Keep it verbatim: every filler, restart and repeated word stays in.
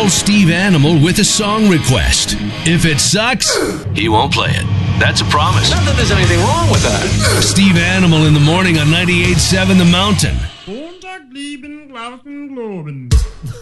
Call Steve Animal with a song request. If it sucks, he won't play it. That's a promise. Not that there's anything wrong with that. Steve Animal in the morning on ninety-eight point seven The Mountain. Montag, lieben, glauben, globen.